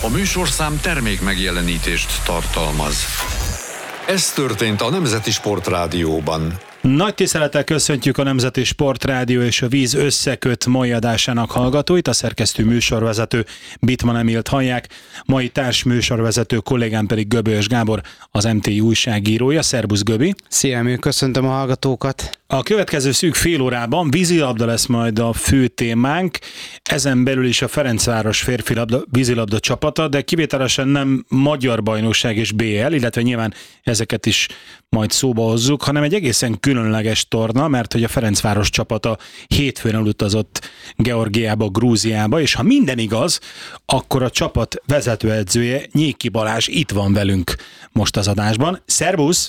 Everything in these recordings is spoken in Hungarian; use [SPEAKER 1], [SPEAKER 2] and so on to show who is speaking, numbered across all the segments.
[SPEAKER 1] A műsorszám termék megjelenítést tartalmaz. Ez történt a Nemzeti Sportrádióban.
[SPEAKER 2] Nagy tisztelettel köszöntjük a Nemzeti Sportrádió és a Víz összeköt mai adásának hallgatóit, a szerkesztő műsorvezető Bittmann Emilt hallják, mai társműsorvezető kollégám pedig Göbölyös Gábor, az MTI újságírója. Szerbusz Göbi!
[SPEAKER 3] Szia Emil, köszöntöm a hallgatókat!
[SPEAKER 2] A következő szűk fél órában vízilabda lesz majd a fő témánk, ezen belül is a Ferencváros férfi vízilabda csapata, de kivételesen nem magyar bajnokság és BL, illetve nyilván ezeket is majd szóba hozzuk, hanem egy egészen különleges torna, mert hogy a Ferencváros csapata hétfőn elutazott Georgiába, Grúziába, és ha minden igaz, akkor a csapat vezetőedzője, Nyéki Balázs itt van velünk most az adásban. Szervusz!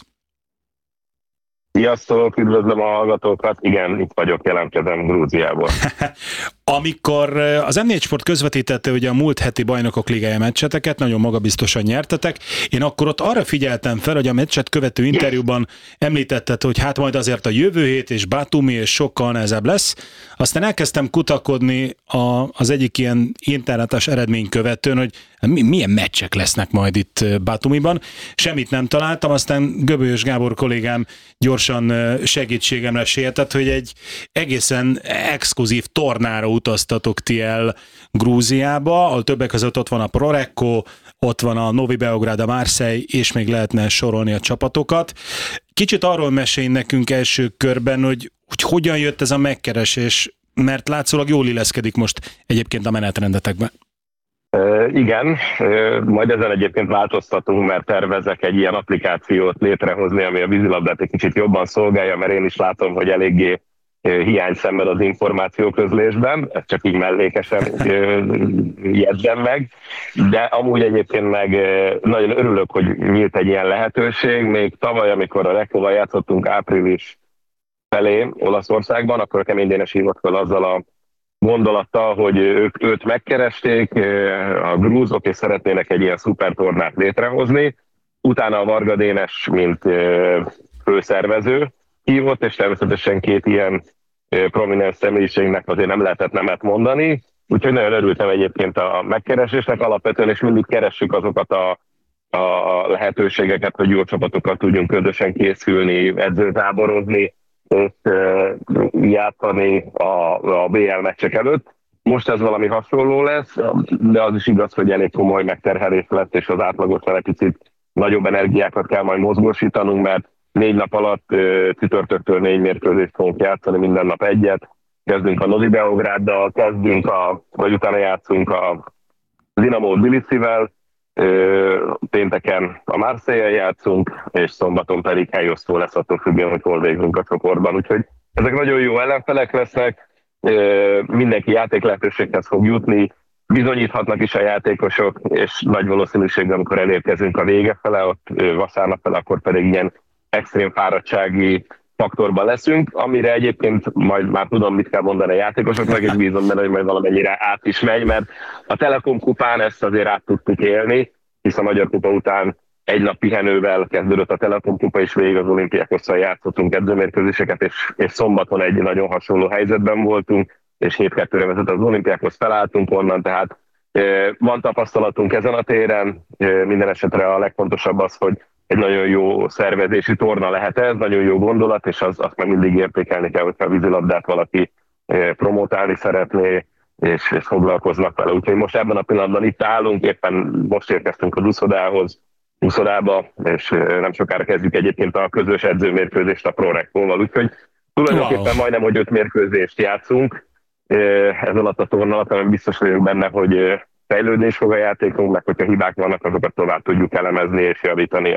[SPEAKER 4] Sziasztok, üdvözlöm a hallgatókat. Igen, itt vagyok, jelentkezem Grúziából.
[SPEAKER 2] Amikor az M4 Sport közvetítette ugye a múlt heti Bajnokok Ligája meccseteket, nagyon magabiztosan nyertetek, én akkor ott arra figyeltem fel, hogy a meccset követő interjúban említetted, hogy hát majd azért a jövő hét és Batumi és sokkal nehezebb lesz. Aztán elkezdtem kutakodni az egyik ilyen internetes eredmény követőn, hogy milyen meccsek lesznek majd itt Batumiban. Semmit nem találtam, aztán Göbölyös Gábor kollégám gyorsan segítségemre sietett, hogy egy egészen exkluzív tornára utaztatok ti el Grúziába, ahol többek között ott van a Prorecco, ott van a Novi Beograd, a Marseille, és még lehetne sorolni a csapatokat. Kicsit arról mesélj nekünk első körben, hogy hogyan jött ez a megkeresés, mert látszólag jól illeszkedik most egyébként a menetrendetekben.
[SPEAKER 4] Igen, majd ezen egyébként változtatunk, mert tervezek egy ilyen applikációt létrehozni, ami a vízilabdát egy kicsit jobban szolgálja, mert én is látom, hogy eléggé hiány szenved az információközlésben, ezt csak így mellékesen jegyzem meg, de amúgy egyébként meg nagyon örülök, hogy nyílt egy ilyen lehetőség. Még tavaly, amikor a Reccoval játszottunk április felé Olaszországban, akkor a Kemény Dénes hívott fel azzal a gondolattal, hogy őt megkeresték a grúzok, és szeretnének egy ilyen szupertornát létrehozni. Utána a Varga Dénes, mint főszervező hívott, és természetesen két ilyen prominens személyiségnek azért nem lehetett nemet mondani. Úgyhogy nagyon örültem egyébként a megkeresésnek alapvetően, és mindig keressük azokat a lehetőségeket, hogy jó csapatokkal tudjunk közösen készülni, edzőtáborozni, és játszani a BL meccsek előtt. Most ez valami hasonló lesz, de az is igaz, hogy elég komoly megterhelés lesz, és az átlagosnál egy picit nagyobb energiákat kell majd mozgósítanunk, mert 4 nap alatt csütörtöktől 4 mérkőzést fogunk játszani, minden nap egyet. Kezdünk a Novi Beograddal, vagy utána játszunk a Dinamo Tbilisivel, pénteken a Marseille-el játszunk, és szombaton pedig helyosztó lesz, attól függően, hogy hol végzünk a csoportban. Úgyhogy ezek nagyon jó ellenfelek lesznek, mindenki játék lehetőséghez fog jutni, bizonyíthatnak is a játékosok, és nagy valószínűséggel, amikor elérkezünk a vége fele, ott vasárnap fele, akkor pedig ilyen extrém fáradtsági faktorban leszünk, amire egyébként majd már tudom, mit kell mondani a játékosoknak, és bízom benne, hogy majd valamennyire át is megy, mert a Telekom kupán ezt azért át tudtuk élni, hisz a Magyar Kupa után egy nap pihenővel kezdődött a Telekom kupa, és végig az Olimpiákosszal játszottunk edzőmérkőzéseket, és szombaton egy nagyon hasonló helyzetben voltunk, és 7-2-re vezet az Olimpiákhoz, felálltunk onnan, tehát van tapasztalatunk ezen a téren, minden esetre a legfontosabb az, hogy egy nagyon jó szervezési torna lehet ez, nagyon jó gondolat, és azt meg mindig értékelni kell, hogyha a vízilabdát valaki promotálni szeretné, és foglalkoznak vele. Úgyhogy most ebben a pillanatban itt állunk, éppen most érkeztünk az úszodába, és nem sokára kezdjük egyébként a közös edzőmérkőzést a Proreccoval. Úgyhogy tulajdonképpen majdnem, hogy 5 mérkőzést játszunk ez alatt a torna alatt, mert biztos vagyok benne, hogy fejlődni is fog a játékunk, meg hogyha hibák vannak, azokat tovább tudjuk elemezni és javítani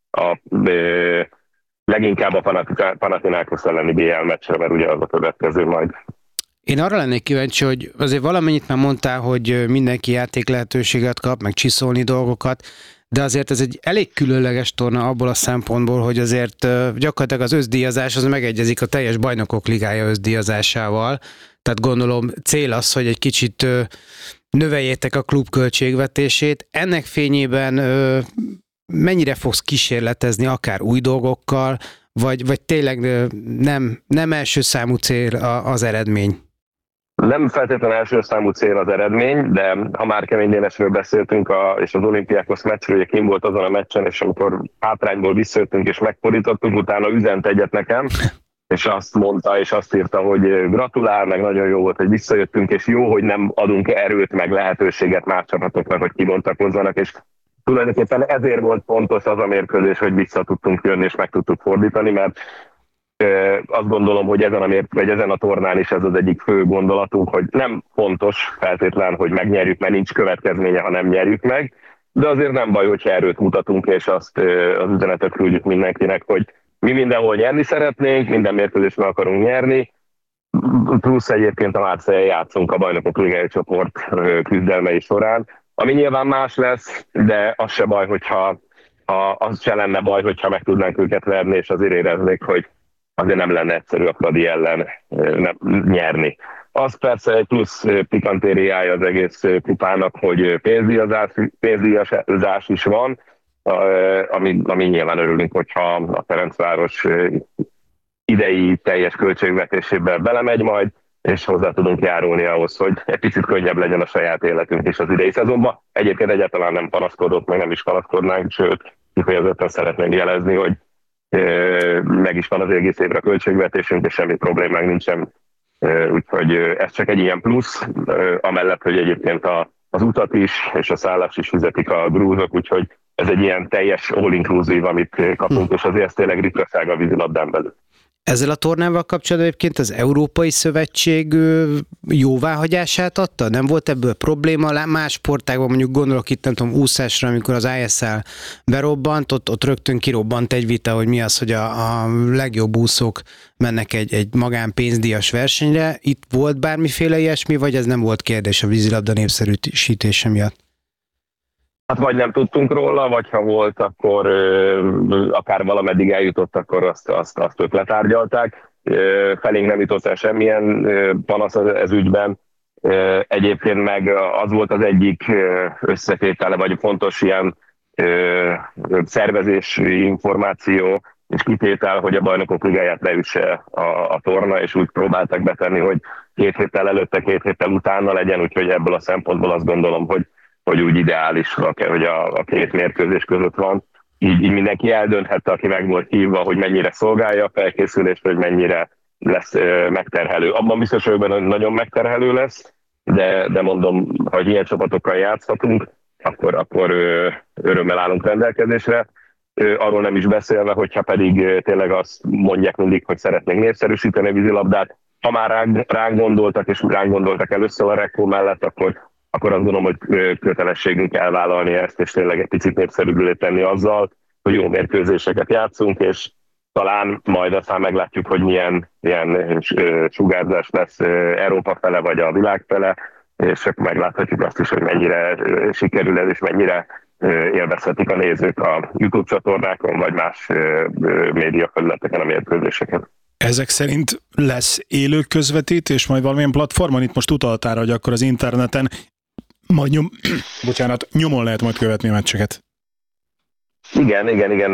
[SPEAKER 4] leginkább a Panathinaikos elleni BL meccsre, mert ugye az a következő majd.
[SPEAKER 3] Én arra lennék kíváncsi, hogy azért valamennyit már mondtál, hogy mindenki játék lehetőséget kap, meg csiszolni dolgokat, de azért ez egy elég különleges torna abból a szempontból, hogy azért gyakorlatilag az összdíjazás az megegyezik a teljes Bajnokok Ligája összdíjazásával, tehát gondolom cél az, hogy egy kicsit növeljétek a klub költségvetését. Ennek fényében mennyire fogsz kísérletezni akár új dolgokkal, vagy tényleg nem első számú cél az eredmény?
[SPEAKER 4] Nem feltétlenül első számú cél az eredmény, de ha már Kemény Dénesről beszéltünk, és az Olympiakos meccsről, ugye kim volt azon a meccsen, és amikor hátrányból visszajöttünk és megfordítottunk, utána üzent egyet nekem, és azt mondta, és azt írta, hogy gratulál, meg nagyon jó volt, hogy visszajöttünk, és jó, hogy nem adunk erőt, meg lehetőséget más csapatoknak, hogy kibontakozzanak, és tulajdonképpen ezért volt fontos az a mérkőzés, hogy vissza tudtunk jönni, és meg tudtuk fordítani, mert azt gondolom, hogy ezen a tornán is ez az egyik fő gondolatunk, hogy nem fontos feltétlen, hogy megnyerjük, mert nincs következménye, ha nem nyerjük meg, de azért nem baj, hogyha erőt mutatunk, és azt az üzenetet küldjük mindenkinek, hogy mi mindenhol nyerni szeretnénk, minden mérkőzést meg akarunk nyerni, plusz egyébként a Márcéllyel játszunk a Bajnokok Ligája csoport küzdelmei során, ami nyilván más lesz, de az se baj, az se lenne baj, hogyha meg tudnánk őket verni, és azért éreznék, hogy azért nem lenne egyszerű a Fradi ellen nyerni. Az persze egy plusz pikantériája az egész kupának, hogy pénzdíjazás is van, ami nyilván örülünk, hogyha a Ferencváros idei teljes költségvetésébe belemegy majd, és hozzá tudunk járulni ahhoz, hogy egy picit könnyebb legyen a saját életünk is az idei szezonban. Egyébként egyáltalán nem panaszkodott, meg nem is panaszkodnánk, sőt, kifejezetten szeretném jelezni, hogy meg is van az egész évre költségvetésünk, és semmi problémánk nincsen. Úgyhogy ez csak egy ilyen plusz, amellett, hogy egyébként az utat is, és a szállás is fizetik a grúzok, úgyhogy ez egy ilyen teljes all-inclusive, amit kapunk, és azért ez tényleg ritkaság a vízilabdán belül.
[SPEAKER 3] Ezzel a tornával kapcsolatban egyébként az Európai Szövetség jóváhagyását adta? Nem volt ebből probléma? Más sportágban, mondjuk gondolok itt, nem tudom, úszásra, amikor az ISL berobbant, ott rögtön kirobbant egy vita, hogy mi az, hogy a legjobb úszók mennek egy magánpénzdíjas versenyre. Itt volt bármiféle ilyesmi, vagy ez nem volt kérdés a vízilabda népszerűsítése miatt?
[SPEAKER 4] Hát vagy nem tudtunk róla, vagy ha volt, akkor akár valameddig eljutott, akkor azt ők letárgyalták. Felénk nem jutott el semmilyen panasz ez ügyben. Egyébként meg az volt az egyik összetétele, vagy fontos ilyen szervezési információ és kitétel, hogy a Bajnokok Ligáját leüsse a torna, és úgy próbáltak betenni, hogy 2 héttel előtte, 2 héttel utána legyen, úgyhogy ebből a szempontból azt gondolom, hogy úgy ideális, hogy a 2 mérkőzés között van. Így mindenki eldönthette, aki meg volt hívva, hogy mennyire szolgálja a felkészülést, hogy mennyire lesz megterhelő. Abban biztos vagyok, hogy nagyon megterhelő lesz, de mondom, hogy ilyen csapatokkal játszhatunk, akkor örömmel állunk rendelkezésre. Arról nem is beszélve, hogyha pedig tényleg azt mondják mindig, hogy szeretnénk népszerűsíteni a vízilabdát. Ha már ránk gondoltak, és ránk gondoltak először a Rekó mellett, akkor azt gondolom, hogy kötelességünk elvállalni ezt, és tényleg egy picit népszerűbbé tenni azzal, hogy jó mérkőzéseket játszunk, és talán majd aztán meglátjuk, hogy milyen sugárzás lesz Európa fele, vagy a világ fele, és akkor megláthatjuk azt is, hogy mennyire sikerül ez, és mennyire élvezhetik a nézők a YouTube csatornákon, vagy más médiafelületeken a mérkőzéseket.
[SPEAKER 2] Ezek szerint lesz élő közvetítés, majd valamilyen platformon, itt most utaltál, hogy akkor az interneten majd nyomon lehet majd követni a meccseket.
[SPEAKER 4] Igen,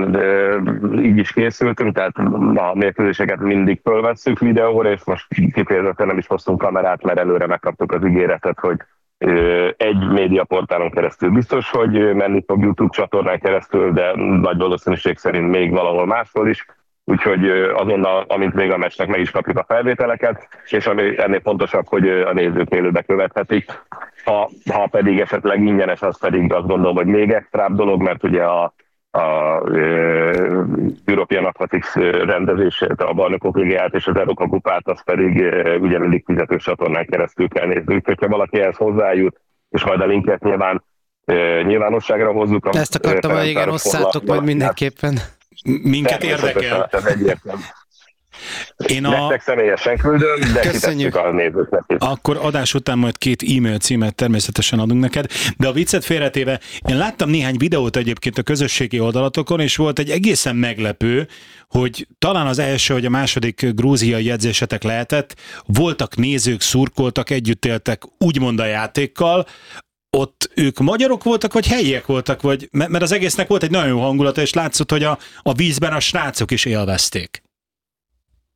[SPEAKER 4] így is készültünk, tehát a mérkőzéseket mindig fölvesszük videóra, és most kifejezetten nem is hoztunk kamerát, mert előre megkaptuk az ígéretet, hogy egy médiaportálon keresztül biztos, hogy menni fog YouTube csatornán keresztül, de nagy valószínűség szerint még valahol máshol is. Úgyhogy azonnal, amint még a meccsnek meg is kapjuk a felvételeket, és ami ennél fontosabb, hogy a nézők élőbe követhetik. Ha pedig esetleg ingyenes, az pedig azt gondolom, hogy még extrább dolog, mert ugye a European Athletics rendezését, a Bajnokok Ligáját és az Európa kupát, az pedig ugye mindig fizetős csatornán keresztül kell nézni. Úgyhogy ha valaki ehhez hozzájut, és majd a linket nyilvánosságra hozzuk.
[SPEAKER 3] Ezt akartam, hogy igen, osszátok majd mindenképpen.
[SPEAKER 2] Minket érdekel.
[SPEAKER 4] Nektek személyesen küldöm, de kitesszük a nézőknek.
[SPEAKER 2] Akkor adás után majd 2 e-mail címet természetesen adunk neked, de a viccet félretéve, én láttam néhány videót egyébként a közösségi oldalatokon, és volt egy egészen meglepő, hogy talán az első vagy a második grúziai edzésetek lehetett, voltak nézők, szurkoltak, együtt éltek úgymond a játékkal. Ott ők magyarok voltak, vagy helyiek voltak, mert az egésznek volt egy nagyon jó hangulata, és látszott, hogy a vízben a srácok is élvezték.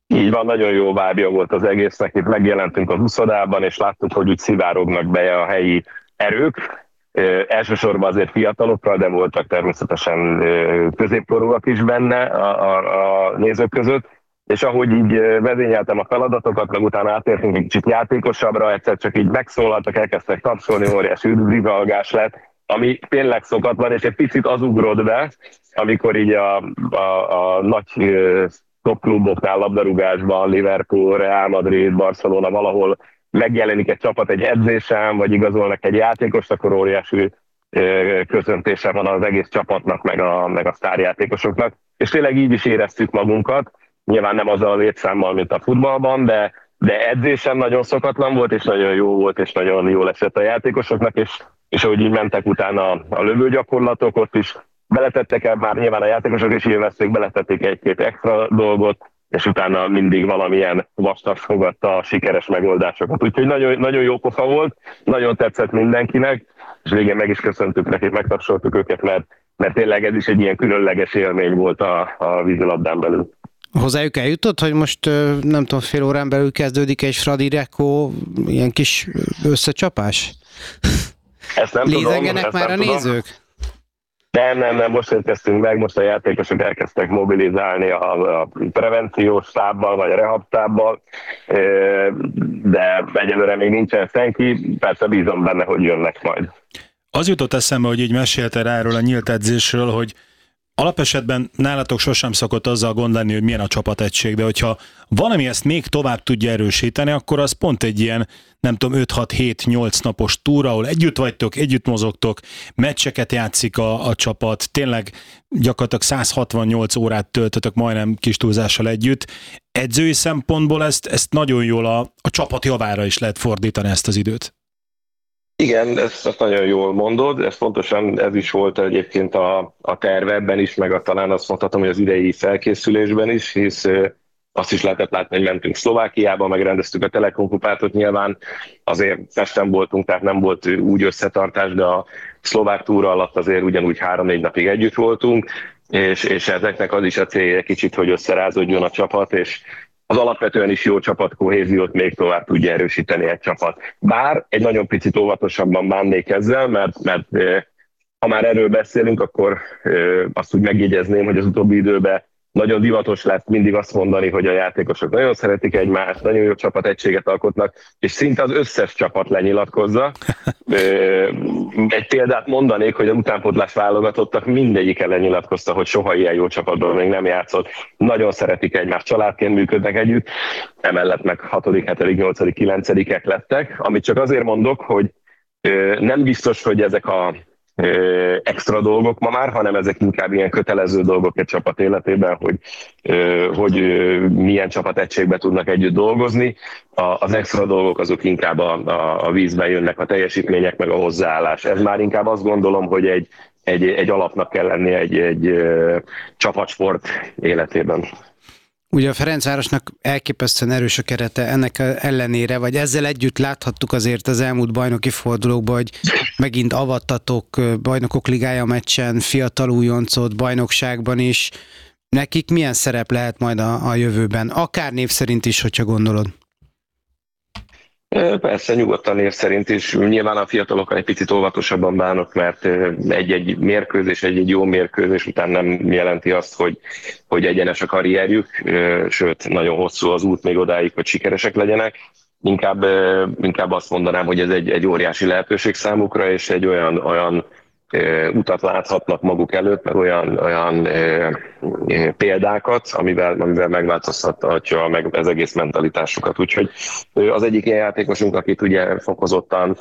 [SPEAKER 4] Így van, nagyon jó vibe volt az egésznek, itt megjelentünk az uszodában, és láttuk, hogy úgy szivárognak be a helyi erők. Elsősorban azért fiatalokkal, de voltak természetesen középkorúak is benne a nézők között. És ahogy így vezényeltem a feladatokat, meg utána átértünk egy kicsit játékosabbra, egyszer csak így megszólaltak, elkezdtek tapsolni, óriási üdvrivalgás lett, ami tényleg szokatlan, és egy picit az ugrott be, amikor így a nagy top kluboknál, labdarúgásban, Liverpool, Real Madrid, Barcelona valahol megjelenik egy csapat egy edzésen, vagy igazolnak egy játékost, akkor óriási köszöntése van az egész csapatnak, meg a sztárjátékosoknak. És tényleg így is éreztük magunkat. Nyilván nem azzal a létszámmal, mint a futballban, de edzésen nagyon szokatlan volt, és nagyon jó volt, és nagyon jól esett a játékosoknak, és ahogy így mentek utána a lövőgyakorlatok, ott is beletettek el, már nyilván a játékosok is élvezték, beletették egy-két extra dolgot, és utána mindig valamilyen vastag fogadta a sikeres megoldásokat. Úgyhogy nagyon, nagyon jó pofa volt, nagyon tetszett mindenkinek, és végén meg is köszöntük nekik, megtapsoltuk őket, mert tényleg ez is egy ilyen különleges élmény volt a vízilabdán belül.
[SPEAKER 3] Hozzájuk eljutott, hogy most nem tudom, fél órán belül kezdődik egy Fradi Rekó ilyen kis összecsapás?
[SPEAKER 4] Ezt nem
[SPEAKER 3] Lézengenek
[SPEAKER 4] tudom.
[SPEAKER 3] már a nézők?
[SPEAKER 4] Nem, most érkeztünk meg, most a játékosok elkezdtek mobilizálni a prevenciós stábbal, vagy a rehab stábbal, de egyelőre még nincsen senki, persze bízom benne, hogy jönnek majd.
[SPEAKER 2] Az jutott eszembe, hogy így meséltél erről a nyílt edzésről, hogy alapesetben nálatok sosem szokott azzal gond lenni, hogy milyen a csapategység, de hogyha valami ezt még tovább tudja erősíteni, akkor az pont egy ilyen, nem tudom, 5-6-7-8 napos túra, ahol együtt vagytok, együtt mozogtok, meccseket játszik a csapat, tényleg gyakorlatilag 168 órát töltötök majdnem kis túlzással együtt. Edzői szempontból ezt nagyon jól a csapat javára is lehet fordítani ezt az időt.
[SPEAKER 4] Igen, ezt nagyon jól mondod, ez pontosan ez is volt egyébként a terveben is, meg talán azt mondhatom, hogy az idei felkészülésben is, hisz azt is lehetett látni, hogy mentünk Szlovákiába, megrendeztük a Telekom kupát, nyilván azért Pesten voltunk, tehát nem volt úgy összetartás, de a szlovák túra alatt azért ugyanúgy 3-4 napig együtt voltunk, és ezeknek az is a célja kicsit, hogy összerázódjon a csapat, és az alapvetően is jó csapatkohéziót még tovább tudja erősíteni egy csapat. Bár egy nagyon picit óvatosabban bánnék ezzel, mert ha már erről beszélünk, akkor azt úgy megjegyezném, hogy az utóbbi időben nagyon divatos lett mindig azt mondani, hogy a játékosok nagyon szeretik egymást, nagyon jó csapategységet alkotnak, és szinte az összes csapat lenyilatkozza. Egy példát mondanék, hogy a utánpótlás válogatottak mindegyik lenyilatkozta, hogy soha ilyen jó csapatban még nem játszott. Nagyon szeretik egymást, családként működnek együtt, emellett meg 6., 7., 8., 9-ek lettek, amit csak azért mondok, hogy nem biztos, hogy ezek a extra dolgok ma már, hanem ezek inkább ilyen kötelező dolgok egy csapat életében, hogy milyen csapategységben tudnak együtt dolgozni. Az extra dolgok azok inkább a vízben jönnek, a teljesítmények, meg a hozzáállás. Ez már inkább azt gondolom, hogy egy alapnak kell lennie egy csapatsport életében.
[SPEAKER 3] Ugye a Ferencvárosnak elképesztően erős a kerete, ennek ellenére, vagy ezzel együtt láthattuk azért az elmúlt bajnoki fordulókban, hogy megint avattatok bajnokok ligája meccsen, fiatal újoncot, bajnokságban is. Nekik milyen szerep lehet majd a jövőben? Akár név szerint is, hogyha gondolod.
[SPEAKER 4] Persze, nyugodtan név szerint is. Nyilván a fiatalokkal egy picit óvatosabban bánok, mert egy-egy mérkőzés, egy-egy jó mérkőzés után nem jelenti azt, hogy egyenes a karrierjük, sőt, nagyon hosszú az út még odáig, hogy sikeresek legyenek. Inkább azt mondanám, hogy ez egy óriási lehetőség számukra, és egy olyan utat láthatnak maguk előtt, meg olyan példákat, amivel megváltoztathatja meg az egész mentalitásukat. Úgyhogy az egyik ilyen játékosunk, akit ugye fokozottan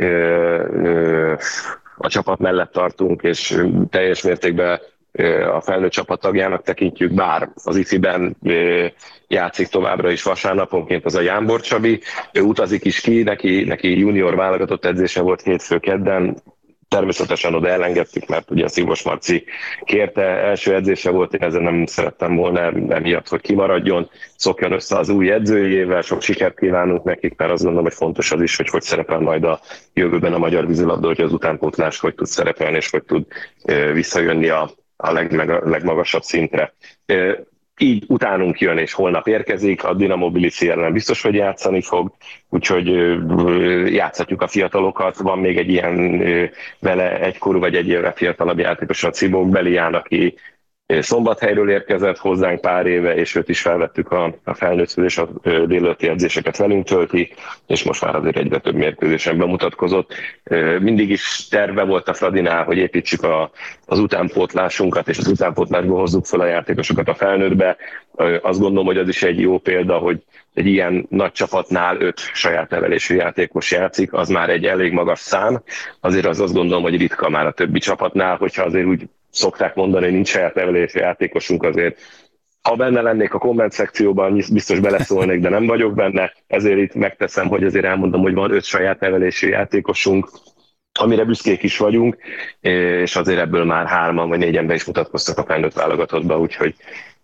[SPEAKER 4] a csapat mellett tartunk, és teljes mértékben a felnőtt csapattagjának tekintjük, bár az ICI-ben játszik továbbra is vasárnaponként, az a Jánbor Csabi. Ő utazik is ki, neki junior válogatott edzése volt hétfő kedden, természetesen oda elengedtük, mert ugye a Szívos Marci kérte, első edzése volt, én ezen nem szerettem volna emiatt, hogy kimaradjon, szokjon össze az új edzőjével, sok sikert kívánunk nekik, mert azt gondolom, hogy fontos az is, hogy szerepel majd a jövőben a magyar vízilabda, hogy az utánpótlás hogy tud szerepelni, és hogy tud visszajönni a legmagasabb szintre. így utánunk jön, és holnap érkezik, a Dinamo Tbilisi ellen biztos, hogy játszani fog, úgyhogy játszhatjuk a fiatalokat. Van még egy ilyen vele egykorú vagy egy évre fiatalabb játékos, a Cibók Belián, aki Szombathelyről érkezett hozzánk pár éve, és őt is felvettük a felnőttől, és a délelőtti edzéseket velünk tölti, és most már azért egyre több mérkőzésen bemutatkozott. Mindig is terve volt a Fradinál, hogy építsük az utánpótlásunkat, és az utánpótlásból hozzuk fel a játékosokat a felnőttbe. Azt gondolom, hogy az is egy jó példa, hogy egy ilyen nagy csapatnál 5 saját nevelésű játékos játszik, az már egy elég magas szám. Azért azt gondolom, hogy ritka már a többi csapatnál, hogyha azért úgy szokták mondani, hogy nincs saját nevelésű játékosunk, azért ha benne lennék a komment szekcióban, biztos beleszólnék, de nem vagyok benne, ezért itt megteszem, hogy azért elmondom, hogy van 5 saját nevelésű játékosunk, amire büszkék is vagyunk, és azért ebből már 3-an vagy 4-en be is mutatkoztak a felnőtt válogatottba, úgyhogy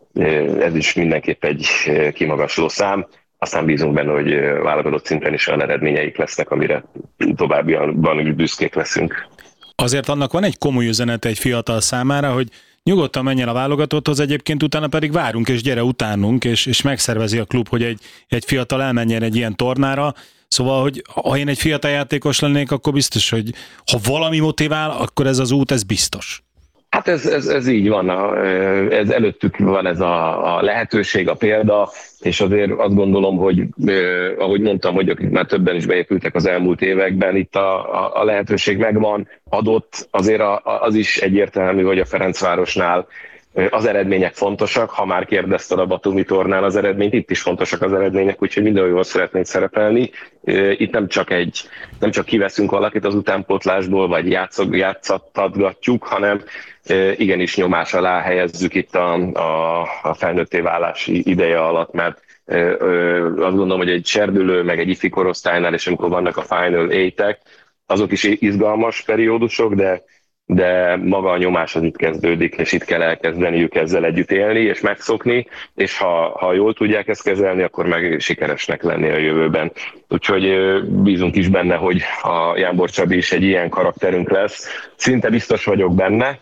[SPEAKER 4] ez is mindenképp egy kimagasló szám. Aztán bízunk benne, hogy válogatott szinten is olyan eredményeik lesznek, amire továbbiakban is büszkék leszünk.
[SPEAKER 2] Azért annak van egy komoly üzenete egy fiatal számára, hogy nyugodtan menjen a válogatotthoz, egyébként utána pedig várunk és gyere utánunk, és megszervezi a klub, hogy egy fiatal elmenjen egy ilyen tornára. Szóval, hogy ha én egy fiatal játékos lennék, akkor biztos, hogy ha valami motivál, akkor ez az út, ez biztos.
[SPEAKER 4] Hát ez így van, ez előttük van ez a lehetőség, a példa, és azért azt gondolom, hogy ahogy mondtam, hogy akik már többen is beépültek az elmúlt években, itt a lehetőség megvan, adott, azért az is egyértelmű, hogy a Ferencvárosnál az eredmények fontosak, ha már kérdezted a Batumi tornán az eredményt, itt is fontosak az eredmények, úgyhogy mindenhol jól szeretnék szerepelni. Itt nem csak kiveszünk valakit az utánpótlásból, vagy játszattatgatjuk, hanem igenis nyomás alá helyezzük itt a felnőtté válási ideje alatt, mert azt gondolom, hogy egy serdülő, meg egy ifi korosztálynál, és amikor vannak a Final 8-ek, azok is izgalmas periódusok, de maga a nyomás az itt kezdődik, és itt kell elkezdeniük ezzel együtt élni, és megszokni, és ha jól tudják ezt kezelni, akkor meg sikeresnek lenni a jövőben. Úgyhogy bízunk is benne, hogy a Jánbor Csabi is egy ilyen karakterünk lesz. Szinte biztos vagyok benne,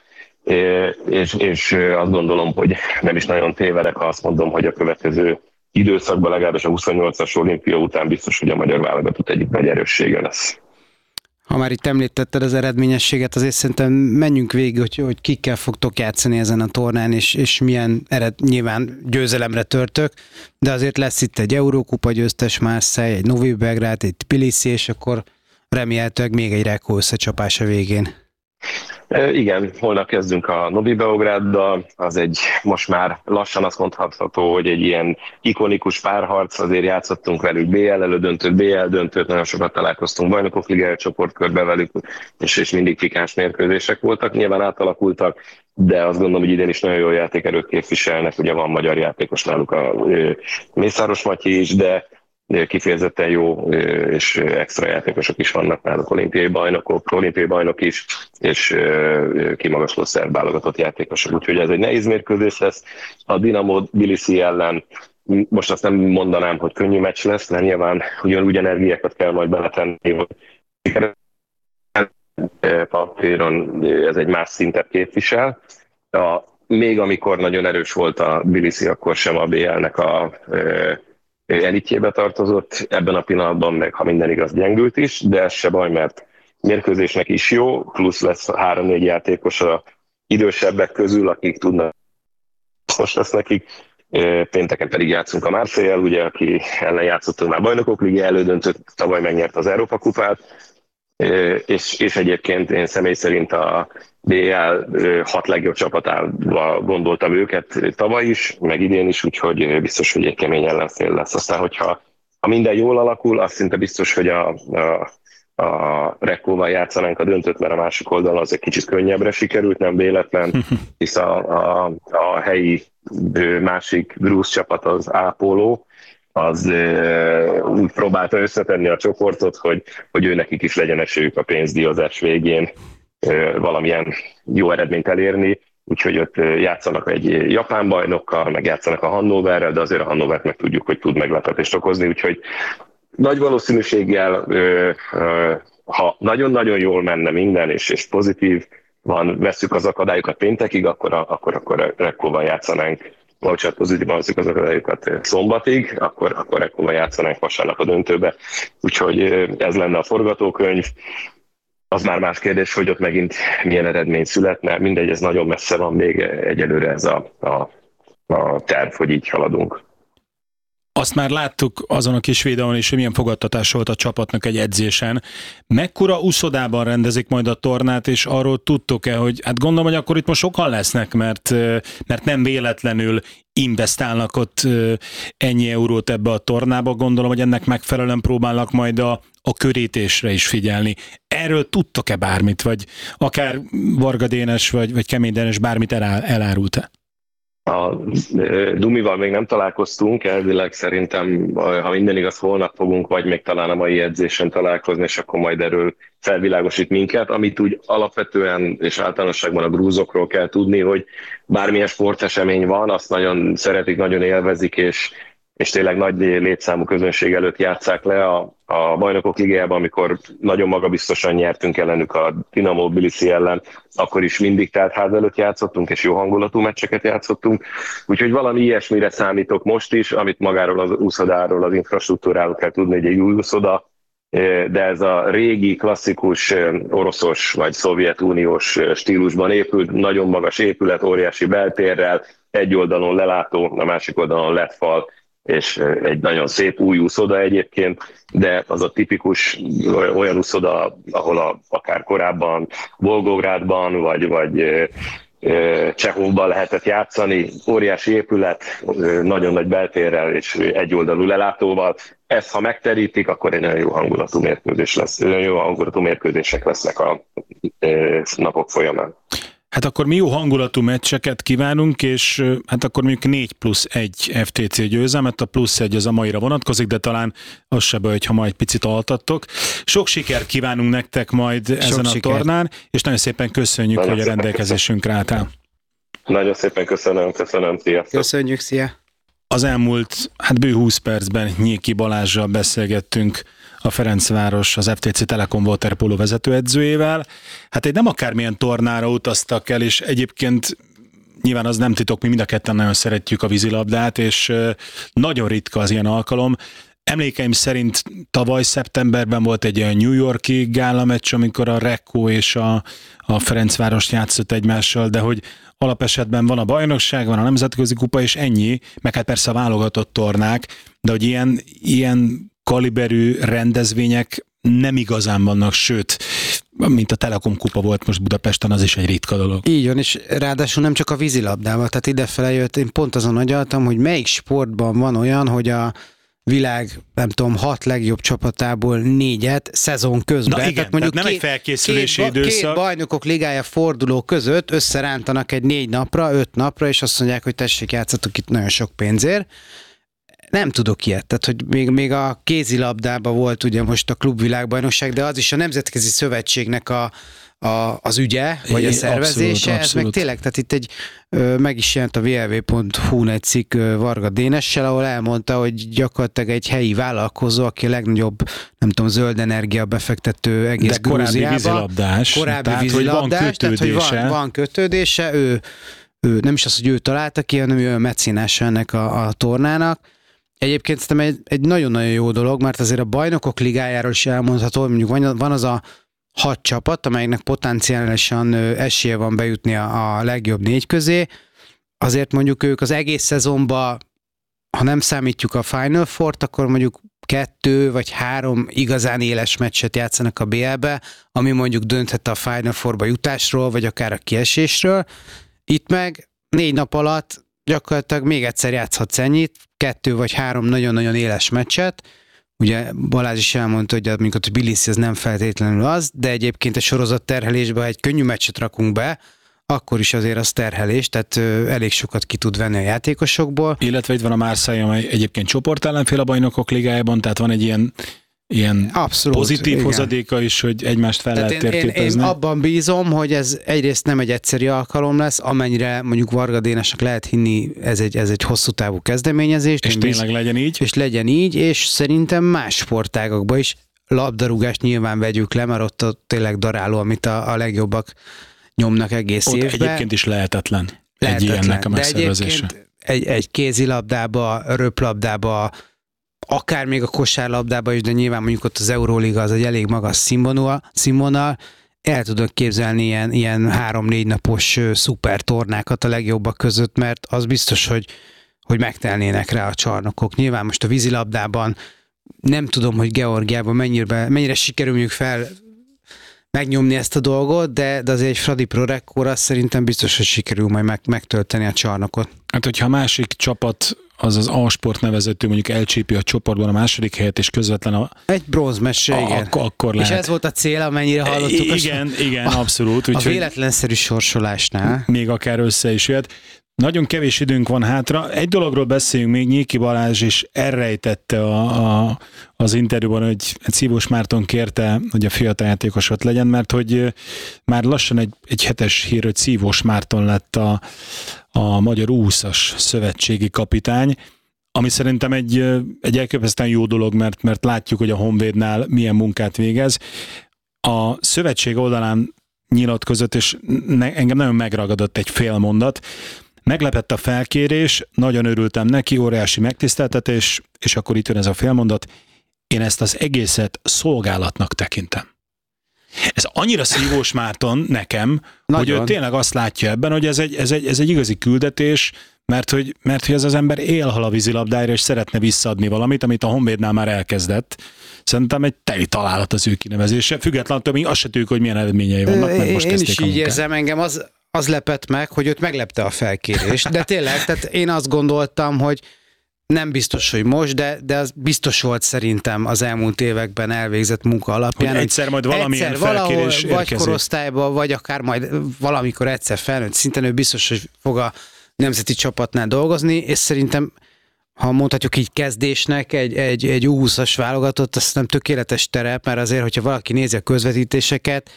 [SPEAKER 4] és azt gondolom, hogy nem is nagyon tévedek, ha azt mondom, hogy a következő időszakban, legalábbis a 28-as olimpia után biztos, hogy a magyar válogatott egyik nagy erőssége lesz.
[SPEAKER 3] Ha már itt említetted az eredményességet, azért szerintem menjünk végig, hogy kikkel fogtok játszani ezen a tornán, és milyen nyilván győzelemre törtök, de azért lesz itt egy Eurókupa győztes Marseille, egy Novi Belgrád, egy Tbilisi, és akkor remélhetőleg még egy Rekó összecsapás a végén.
[SPEAKER 4] Igen, holnap kezdünk a Novi Beográddal, az egy most már lassan azt mondható, hogy egy ilyen ikonikus párharc, azért játszottunk velük BL elődöntőt, BL döntőt, nagyon sokat találkoztunk Bajnokok Ligája csoportkörbe velük, és mindig pikáns mérkőzések voltak, nyilván átalakultak, de azt gondolom, hogy idén is nagyon jó játékerőt képviselnek, ugye van magyar játékos náluk, a Mészáros Matyi is, de kifejezetten jó és extra játékosok is vannak náluk, olimpiai bajnok is, és kimagasló szerb válogatott játékosok. Úgyhogy ez egy nehéz mérkőzés lesz. A Dinamo Tbilisi ellen most azt nem mondanám, hogy könnyű meccs lesz, mert nyilván ugyanúgy energiákat kell majd beletenni, hogy papíron ez egy más szintet képvisel. Még amikor nagyon erős volt a Tbilisi, akkor sem a BL-nek a elitjébe tartozott, ebben a pillanatban meg, ha minden igaz, gyengült is, de ez se baj, mert mérkőzésnek is jó, plusz lesz 3-4 játékos a idősebbek közül, akik tudnak, most lesz nekik. Pénteken pedig játszunk a Marseille-el, ugye, aki ellen játszottunk már Bajnokok Ligája elődöntőt, tavaly megnyert az Európa kupát, és egyébként én személy szerint a BL 6 legjobb csapatával gondoltam őket tavaly is, meg idén is, úgyhogy biztos, hogy egy kemény ellenfél lesz. Aztán, hogyha minden jól alakul, az szinte biztos, hogy a Rekóval játszanánk a döntőt, mert a másik oldalon az egy kicsit könnyebbre sikerült, nem véletlen, hisz a helyi másik grúz csapat, az Ápoló, az úgy próbálta összetenni a csoportot, hogy ő nekik is legyen esélyük a pénzdíjazás végén valamilyen jó eredményt elérni, úgyhogy ott játszanak egy japán bajnokkal, meg játszanak a Hannoverrel, de azért a Hannovert meg tudjuk, hogy tud meglepetést okozni, úgyhogy nagy valószínűséggel, ha nagyon-nagyon jól menne minden, és pozitív van, vesszük az akadályokat péntekig, akkor Rekóval játszanánk bocsánat, pozitívban hozzuk az akadályokat szombatig, akkor ekkor játszanak vasárnap a döntőbe. Úgyhogy ez lenne a forgatókönyv. Az már más kérdés, hogy ott megint milyen eredmény születne. Mindegy, ez nagyon messze van még egyelőre ez a terv, hogy így haladunk.
[SPEAKER 2] Azt már láttuk azon a kis videón is, hogy milyen fogadtatás volt a csapatnak egy edzésen. Mekkora uszodában rendezik majd a tornát, és arról tudtok-e, hogy hát gondolom, hogy akkor itt most sokan lesznek, mert nem véletlenül investálnak ott ennyi eurót ebbe a tornába. Gondolom, hogy ennek megfelelően próbálnak majd a körítésre is figyelni. Erről tudtok-e bármit, vagy akár Varga Dénes, vagy Kemény Dénes bármit elárult-e?
[SPEAKER 4] A Dumival még nem találkoztunk, elvileg szerintem, ha minden igaz, holnap fogunk, vagy még talán a mai edzésen találkozni, és akkor majd erről felvilágosít minket. Amit úgy alapvetően és általánosságban a grúzokról kell tudni, hogy bármilyen sportesemény van, azt nagyon szeretik, nagyon élvezik, és tényleg nagy létszámú közönség előtt játsszák le a Bajnokok Ligájában, amikor nagyon magabiztosan nyertünk ellenük a Dinamo Tbilisi ellen, akkor is mindig telt ház előtt játszottunk, és jó hangulatú meccseket játszottunk. Úgyhogy valami ilyesmire számítok most is, amit magáról az úszodáról, az infrastruktúráról kell tudni, hogy egy új úszoda, de ez a régi, klasszikus oroszos vagy szovjetuniós stílusban épült, nagyon magas épület, óriási beltérrel, egy oldalon lelátó, a másik oldalon lett fal, és egy nagyon szép új úszoda egyébként, de az a tipikus olyan úszoda, ahol akár korábban Volgográdban, vagy Csehovban lehetett játszani, óriási épület, nagyon nagy beltérrel és egyoldalú lelátóval. Ezt, ha megterítik, akkor egy nagyon jó hangulatú mérkőzés lesz, jó hangulatú mérkőzések lesznek a napok folyamán.
[SPEAKER 2] Hát akkor mi jó hangulatú meccseket kívánunk, és hát akkor mondjuk 4+1 FTC győzelmet, a +1 az a maira vonatkozik, de talán az se baj, ha majd picit altattok. Sok sikert kívánunk nektek majd ezen a tornán, és nagyon szépen köszönjük, hogy a rendelkezésünkre álltál. Nagyon
[SPEAKER 4] szépen köszönöm, sziasztok!
[SPEAKER 3] Köszönjük, szia!
[SPEAKER 2] Az elmúlt bő 20 percben Nyéki Balázssal beszélgettünk a Ferencváros, az FTC Telekom waterpolo vezetőedzőjével. Hát egy nem akármilyen tornára utaztak el, és egyébként nyilván az nem titok, mi mind a ketten nagyon szeretjük a vízilabdát, és nagyon ritka az ilyen alkalom. Emlékeim szerint tavaly szeptemberben volt egy olyan New York-i gálameccs, amikor a Rekko és a Ferencváros játszott egymással, de hogy alapesetben van a bajnokság, van a nemzetközi kupa, és ennyi, meg hát persze a válogatott tornák, de hogy ilyen kaliberű rendezvények nem igazán vannak, sőt, mint a Telekom kupa volt most Budapesten, az is egy ritka dolog.
[SPEAKER 3] Így van, és ráadásul nem csak a vízilabdával, tehát idefele jött, én pont azon agyaltam, hogy melyik sportban van olyan, hogy a világ, nem tudom, 6 legjobb csapatából 4-et szezon közben.
[SPEAKER 2] Na igen, tehát mondjuk nem egy felkészülési időszak.
[SPEAKER 3] Két Bajnokok Ligája forduló között összerántanak egy 4 napra, 5 napra, és azt mondják, hogy tessék, játszatok itt nagyon sok pénzért. Nem tudok ilyet, tehát hogy még a kézilabdában volt ugye most a klubvilágbajnokság, de az is a Nemzetközi Szövetségnek az ügye, vagy a szervezése, abszolút. Ez meg tényleg, tehát itt meg is jelent a vlv.hu-n egy cikk Varga Dénessel, ahol elmondta, hogy gyakorlatilag egy helyi vállalkozó, aki a legnagyobb, nem tudom, zöld energia befektető egész Grúziában. Korábbi vízilabdás, tehát hogy van kötődése, ő nem is az, hogy ő találta ki, hanem ő a mecénása ennek a tornának. Egyébként szerintem egy nagyon-nagyon jó dolog, mert azért a Bajnokok Ligájáról is elmondható, hogy mondjuk van az a 6 csapat, amelynek potenciálisan esélye van bejutni a legjobb 4 közé. Azért mondjuk ők az egész szezonban, ha nem számítjuk a Final Four-t, akkor mondjuk 2 vagy 3 igazán éles meccset játszanak a BL-be, ami mondjuk dönthet a Final Four-ba jutásról, vagy akár a kiesésről. Itt meg 4 nap alatt gyakorlatilag még egyszer játszhatsz ennyit, 2 vagy 3 nagyon-nagyon éles meccset. Ugye Balázs is elmondta, hogy mondjuk a Tbilisi ez nem feltétlenül az, de egyébként a sorozat terhelésbe, ha egy könnyű meccset rakunk be, akkor is azért az terhelés, tehát elég sokat ki tud venni a játékosokból.
[SPEAKER 2] Illetve itt van a Marseille, amely egyébként csoportellenfél a Bajnokok Ligájában, tehát van egy ilyen abszolút, pozitív igen. hozadéka is, hogy egymást fel lehet térképezni.
[SPEAKER 3] Én abban bízom, hogy ez egyrészt nem egy egyszerű alkalom lesz, amennyire mondjuk Varga Dénesnek lehet hinni, ez egy hosszú távú kezdeményezés.
[SPEAKER 2] És tényleg legyen így.
[SPEAKER 3] És legyen így, és szerintem más sportágakban is. Labdarúgást nyilván vegyük le, mert ott tényleg daráló, amit a legjobbak nyomnak egész
[SPEAKER 2] ott
[SPEAKER 3] évben.
[SPEAKER 2] Egyébként is lehetetlen egy ilyennek a megszervezése.
[SPEAKER 3] De egyébként egy kézilabdába, röplabdába, akár még a kosárlabdába is, de nyilván mondjuk ott az Euróliga az egy elég magas színvonal, el tudok képzelni ilyen 3-4 napos szuper tornákat a legjobbak között, mert az biztos, hogy megtelnének rá a csarnokok. Nyilván most a vízilabdában nem tudom, hogy Georgiában mennyire sikerül mondjuk megnyomni ezt a dolgot, de azért egy Fradi Pro Record szerintem biztos, hogy sikerül majd megtölteni a csarnokot.
[SPEAKER 2] Hát, hogyha a másik csapat, az az A-sport nevezető mondjuk elcsípi a csoportban a második helyet, és közvetlen
[SPEAKER 3] egy bronzmeccsre, igen.
[SPEAKER 2] Akkor lehet.
[SPEAKER 3] És ez volt a cél, amennyire hallottuk.
[SPEAKER 2] Igen, abszolút.
[SPEAKER 3] A véletlenszerű sorsolásnál.
[SPEAKER 2] Még akár össze is jött. Nagyon kevés időnk van hátra. Egy dologról beszéljünk még, Nyéki Balázs is elrejtette az interjúban, hogy Szívós Márton kérte, hogy a fiatal játékos ott legyen, mert hogy már lassan egy hetes hír, hogy Szívós Márton lett a magyar U20-as szövetségi kapitány, ami szerintem egy elképesztően jó dolog, mert látjuk, hogy a Honvédnál milyen munkát végez. A szövetség oldalán nyilatkozott, és engem nagyon megragadott egy fél mondat. Meglepett a felkérés, nagyon örültem neki, óriási megtiszteltetés, és akkor itt jön ez a félmondat, én ezt az egészet szolgálatnak tekintem. Ez annyira Szívós Márton nekem, nagyon. Hogy ő tényleg azt látja ebben, hogy ez egy igazi küldetés, mert hogy ez az ember élhal a vízilabdára, és szeretne visszaadni valamit, amit a Honvédnál már elkezdett. Szerintem egy teli találat az ő kinevezése, függetlenül, mi azt se tudjuk, hogy milyen eredményei vannak, mert most
[SPEAKER 3] én is így érzem, engem az lepett meg, hogy őt meglepte a felkérés. De tényleg, tehát én azt gondoltam, hogy nem biztos, hogy most, de az biztos volt szerintem az elmúlt években elvégzett munka alapján.
[SPEAKER 2] Hogy egyszer majd valamilyen felkérés érkezik.
[SPEAKER 3] Vagy korosztályban, vagy akár majd valamikor egyszer felnőtt szinten, ő biztos, hogy fog a nemzeti csapatnál dolgozni, és szerintem, ha mondhatjuk így kezdésnek, egy U20-as válogatott, azt nem tökéletes terep, mert azért, hogyha valaki nézi a közvetítéseket,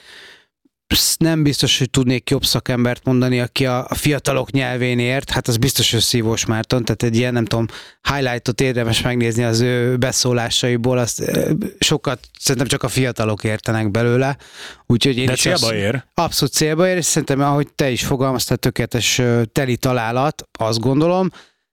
[SPEAKER 3] nem biztos, hogy tudnék jobb szakembert mondani, aki a fiatalok nyelvén ért, hát az biztos, hogy Szívós Márton, tehát egy ilyen, nem tudom, highlightot érdemes megnézni az ő beszólásaiból, azt sokat szerintem csak a fiatalok értenek belőle. Úgyhogy én
[SPEAKER 2] de célba ér.
[SPEAKER 3] Abszolút célba ér, és szerintem, ahogy te is fogalmaztál, tökéletes teli találat, azt gondolom,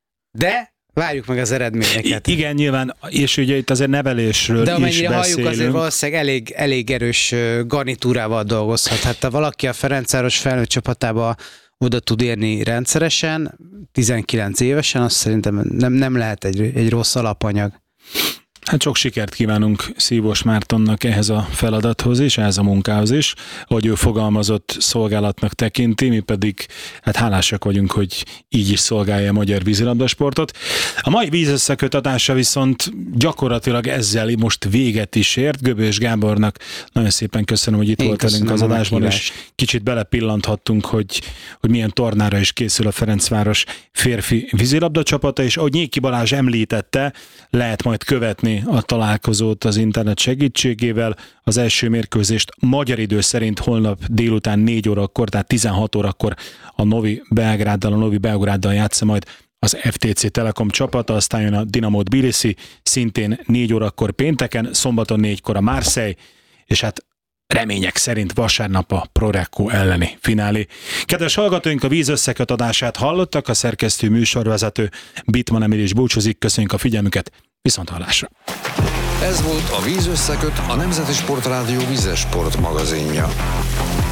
[SPEAKER 3] de várjuk meg az eredményeket.
[SPEAKER 2] Igen, nyilván, és ugye itt azért nevelésről is beszélünk.
[SPEAKER 3] De amennyire halljuk, azért valószínűleg elég erős garnitúrával dolgozhat. Hát ha valaki a Ferencváros felnőtt csapatába oda tud érni rendszeresen, 19 évesen, azt szerintem nem lehet egy rossz alapanyag.
[SPEAKER 2] Hát sok sikert kívánunk Szívós Mártonnak ehhez a feladathoz is, ehhez a munkához is, hogy ő fogalmazott, szolgálatnak tekinti, mi pedig hát hálásak vagyunk, hogy így is szolgálja a magyar vízilabdasportot. A mai vízösszekötatása viszont gyakorlatilag ezzel most véget is ért. Göbös Gábornak nagyon szépen köszönöm, hogy itt volt velünk az adásban, és kicsit belepillanthattunk, hogy milyen tornára is készül a Ferencváros férfi vízilabda csapata, és ahogy Nyéki Balázs említette, lehet majd követni a találkozót az internet segítségével. Az első mérkőzést magyar idő szerint holnap délután 4 órakor, tehát 16 órakor a Novi Beográddal játsza majd az FTC Telekom csapata, aztán jön a Dinamo Tbilisi, szintén 4 órakor pénteken, szombaton 4-kor a Marseille, és hát remények szerint vasárnap a Pro Record elleni finálé. Kedves hallgatóink, a víz összekötadását hallottak, a szerkesztő műsorvezető Bittmann Emil is búcsúzik, köszönjük a figyelmüket, viszonthallásra.
[SPEAKER 1] Ez volt a Víz összeköt, a Nemzeti Sportrádió vízes sport magazinja.